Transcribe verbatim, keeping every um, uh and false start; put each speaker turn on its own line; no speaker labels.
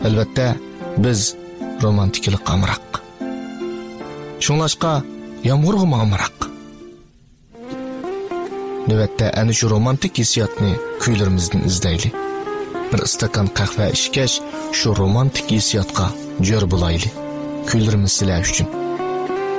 Albatta, biz romantiklik amroq. Shunlashqa yomg'irga amroq. Navbatda ana shu romantik hissiyotni kuylarimizdan izlayli. Bir istakan qahva ichgach, shu romantik hissiyotga jo'r bo'layli. Kuylarimiz sizlar uchun.